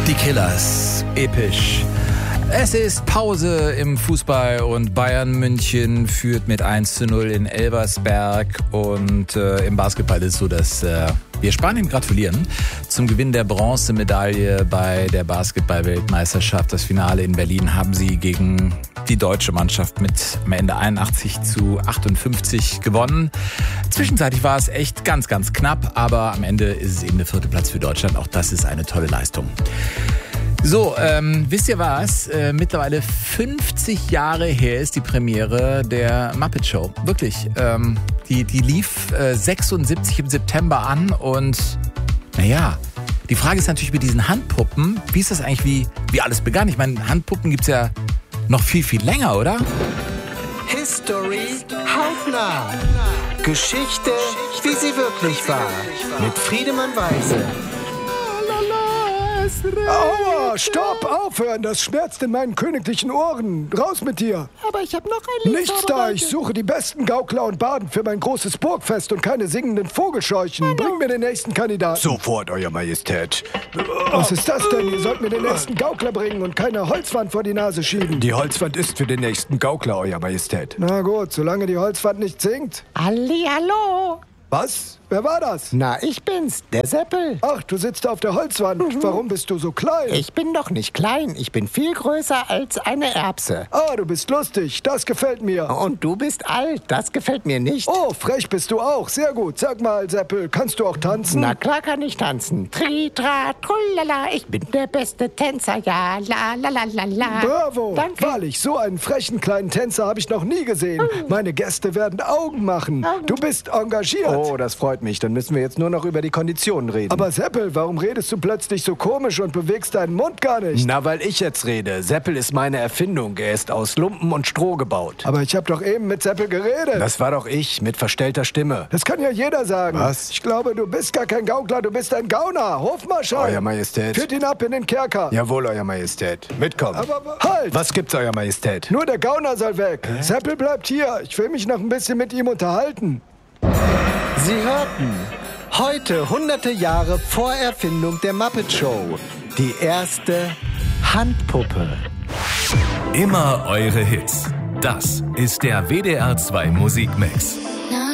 Die Killers, episch. Es ist Pause im Fußball und Bayern München führt mit 1:0 in Elversberg. Und im Basketball ist es so, dass wir Spanien gratulieren zum Gewinn der Bronzemedaille bei der Basketball-Weltmeisterschaft. Das Finale in Berlin haben sie gegen die deutsche Mannschaft mit am Ende 81:58 gewonnen. Zwischenzeitlich war es echt ganz, ganz knapp, aber am Ende ist es eben der 4. Platz für Deutschland. Auch das ist eine tolle Leistung. So, wisst ihr was? Mittlerweile 50 Jahre her ist die Premiere der Muppet Show. Wirklich. Die lief 76 im September an und naja, die Frage ist natürlich mit diesen Handpuppen, wie ist das eigentlich, wie alles begann? Ich meine, Handpuppen gibt's ja noch viel, viel länger, oder? History hautnah. Geschichte, wie sie wirklich war. Mit Friedemann Weise. Aua, stopp, aufhören, das schmerzt in meinen königlichen Ohren. Raus mit dir. Aber ich habe noch ein Lied Nichts da, ich suche die besten Gaukler und Baden für mein großes Burgfest und keine singenden Vogelscheuchen. Bring mir den nächsten Kandidaten. Sofort, Euer Majestät. Was ist das denn? Ihr sollt mir den nächsten Gaukler bringen und keine Holzwand vor die Nase schieben. Die Holzwand ist für den nächsten Gaukler, Euer Majestät. Na gut, solange die Holzwand nicht singt. Hallihallo. Was? Wer war das? Na, ich bin's, der Seppel. Ach, du sitzt auf der Holzwand. Warum bist du so klein? Ich bin doch nicht klein, ich bin viel größer als eine Erbse. Ah, du bist lustig, das gefällt mir. Und du bist alt, das gefällt mir nicht. Oh, frech bist du auch, sehr gut. Sag mal, Seppel, kannst du auch tanzen? Na klar kann ich tanzen. Tri, tra, trullala, ich bin der beste Tänzer, ja, la, la, la, la, la. Bravo, Danke. wahrlich, so einen frechen kleinen Tänzer habe ich noch nie gesehen. Meine Gäste werden Augen machen. Du bist engagiert. Oh, das freut mich. Dann müssen wir jetzt nur noch über die Konditionen reden. Aber Seppel, warum redest du plötzlich so komisch und bewegst deinen Mund gar nicht? Na, weil ich jetzt rede. Seppel ist meine Erfindung. Er ist aus Lumpen und Stroh gebaut. Aber ich habe doch eben mit Seppel geredet. Das war doch ich, mit verstellter Stimme. Das kann ja jeder sagen. Was? Ich glaube, du bist gar kein Gaukler, du bist ein Gauner. Hofmarschall. Euer Majestät. Führt ihn ab in den Kerker. Jawohl, Euer Majestät. Mitkommen. Aber halt! Was gibt's, Euer Majestät? Nur der Gauner soll weg. Seppel bleibt hier. Ich will mich noch ein bisschen mit ihm unterhalten. Sie hörten heute, hunderte Jahre vor Erfindung der Muppet Show, die erste Handpuppe. Immer eure Hits. Das ist der WDR 2 Musikmix.